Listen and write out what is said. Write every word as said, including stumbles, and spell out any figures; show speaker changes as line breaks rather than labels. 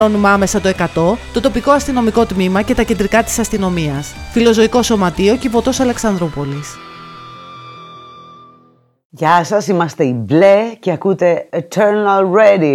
ενημερώνουμε άμεσα το εκατό, το τοπικό αστυνομικό τμήμα και τα κεντρικά της αστυνομίας. Φιλοζωικό Σωματείο, Κιβωτός Αλεξανδρούπολης.
Γεια σας, είμαστε οι Μπλε και ακούτε Eternal Radio.